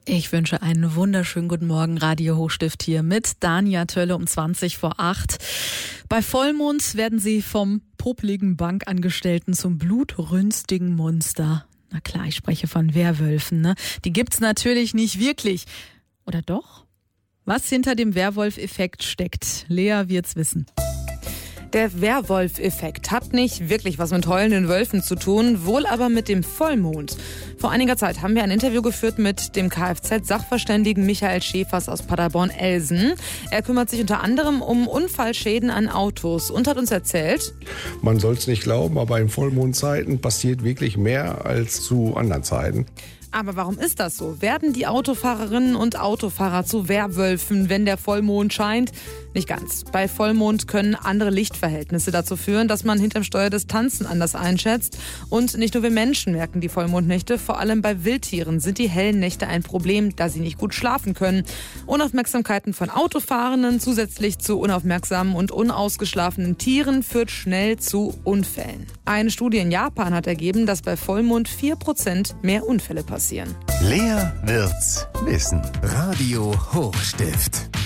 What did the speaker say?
Ich wünsche einen wunderschönen guten Morgen, Radio Hochstift hier mit Dania Tölle um 7:20. Bei Vollmond werden sie vom popeligen Bankangestellten zum blutrünstigen Monster. Na klar, ich spreche von Werwölfen, ne? Die gibt's natürlich nicht wirklich. Oder doch? Was hinter dem Werwolf-Effekt steckt, Lea wird's wissen. Der Werwolf-Effekt hat nicht wirklich was mit heulenden Wölfen zu tun, wohl aber mit dem Vollmond. Vor einiger Zeit haben wir ein Interview geführt mit dem Kfz-Sachverständigen Michael Schäfers aus Paderborn-Elsen. Er kümmert sich unter anderem um Unfallschäden an Autos und hat uns erzählt: Man soll es nicht glauben, aber in Vollmondzeiten passiert wirklich mehr als zu anderen Zeiten. Aber warum ist das so? Werden die Autofahrerinnen und Autofahrer zu Werwölfen, wenn der Vollmond scheint? Nicht ganz. Bei Vollmond können andere Lichtverhältnisse dazu führen, dass man hinterm Steuer Distanzen anders einschätzt. Und nicht nur wir Menschen merken die Vollmondnächte, vor allem bei Wildtieren sind die hellen Nächte ein Problem, da sie nicht gut schlafen können. Unaufmerksamkeiten von Autofahrenden zusätzlich zu unaufmerksamen und unausgeschlafenen Tieren führt schnell zu Unfällen. Eine Studie in Japan hat ergeben, dass bei Vollmond 4% mehr Unfälle passieren. Lea wird's wissen. Radio Hochstift.